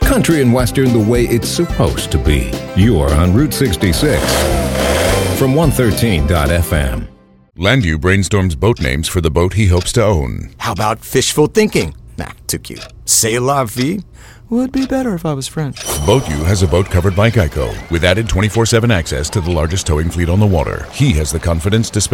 Country and Western the way it's supposed to be. You're on Route 66 from 113.fm. Landu brainstorms boat names for the boat he hopes to own. How about fishful thinking? Nah, too cute. C'est la vie would be better if I was French. BoatU has a boat covered by Geico with added 24/7 access to the largest towing fleet on the water. He has the confidence to spend